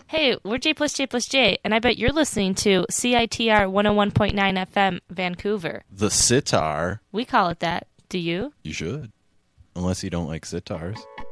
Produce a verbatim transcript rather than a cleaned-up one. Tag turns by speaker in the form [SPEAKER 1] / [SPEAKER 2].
[SPEAKER 1] Hey, we're J plus J plus J, and I bet you're listening to C I T R one oh one point nine F M, Vancouver.
[SPEAKER 2] The sitar.
[SPEAKER 1] We call it that. Do you?
[SPEAKER 2] You should. Unless you don't like sitars.